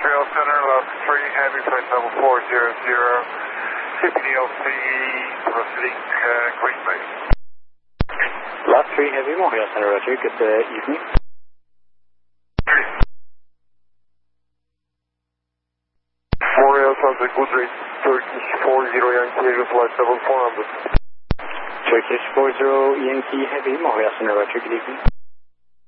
Montreal Center, left 3 Heavy, flight level 400, CPDLC, proceeding Green Bay. Left 3 Heavy, Montreal Center, Roger, good evening. Montreal Center, good rate, Turkish 40 Yankee, flight level 400. Turkish 40 Yankee Heavy, Montreal Center, Roger, good evening.